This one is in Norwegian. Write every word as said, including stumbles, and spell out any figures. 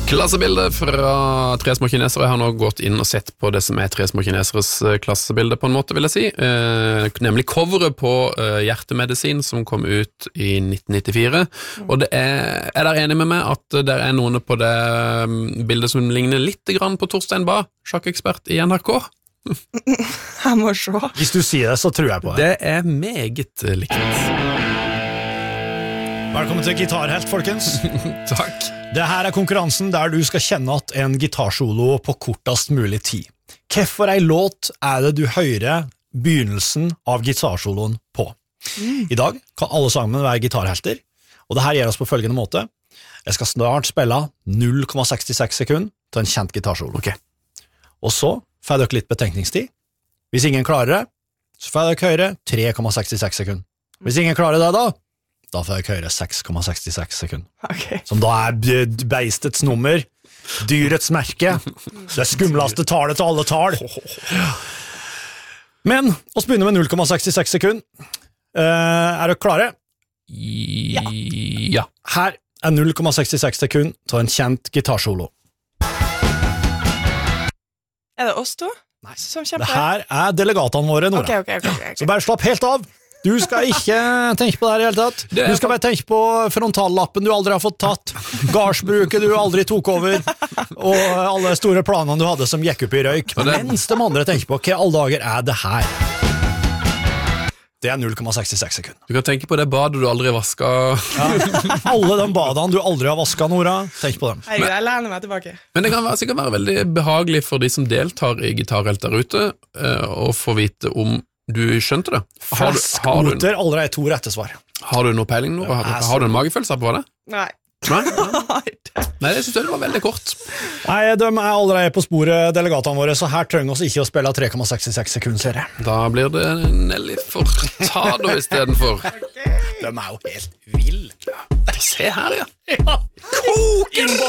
Klassebilde fra Tre små kinesere. Jeg har nå gått inn og sett på det som er Tre små kineseres klassebilde på en måte, vil jeg si. Eh, nemlig coveret på eh, Hjertemedisin som kom ut i nitten nittifire. Mm. Og det er, er dere enig med meg at det er noen på det bildet som ligner litt grann på Torstein Bae, sjakkekspert i N R K? Jeg må se. Hvis du sier det, så tror jeg på det. Det er meget likt. Velkommen til Gitarhelt, folkens. Takk. Det her er konkurransen der du skal kjenne at en gitarsolo på kortest mulig tid. Hvorfor ei låt er det du hører begynnelsen av gitarsoloen på? Mm. I dag kan alle sammen være gitarhelter, og det her gjør oss på følgende måte. Jeg skal snart spille null komma sekstiseks sekunder til en kjent gitarsolo. Okay. Og så får dere litt betenkningstid. Hvis ingen klarer det, så får dere høre tre komma sekstiseks sekunder. Hvis ingen klarer det da, da får jeg høre seks komma sekstiseks sekunder. Okay. Som da er beistets nummer, dyrets merke, det skumlaste talet til alle tal. Men, oss begynner med null komma sekstiseks sekunder. Uh, er dere klare? Ja. ja. Her er null komma sekstiseks sekunder til en kjent gitarsolo. Er det oss to? Nei, som kjemper? det her er delegatene våre, Nora. Okay, okay, okay, okay. Så bare slapp helt av. Du skal ikke tenke på det her i hele tatt. Du skal bare tenke på frontallappen du aldri har fått tatt, gardsbruket du aldri tok over, og alle store planene du hadde som gikk opp i røyk. Mens de andre tenker på, hva alle dager er det her? Det er null komma sekstiseks sekunder. Du kan tenke på det badet du aldri har vasket. Ja. Alle de badene du aldri har vasket, Nora, tenk på dem. Herregud, jeg lener meg tilbake. Men det kan være, sikkert være veldig behagelig for de som deltar i Gitarhelt der ute, å få vite om du skjønte det. Flaskoter, aldri er to rette svar. Har du noe peiling nå? Har, har du en magefølelse på det? Nei. Nei? Nei, jeg synes det var veldig kort. Nei, de er allerede på sporet, delegatene våre, så her trenger oss ikke å spille tre komma sekstiseks sekunder, ser jeg. Da blir det Nelly Furtado i stedet for. Okay. De er jo helt vill. Se her, ja. Ja. Koken!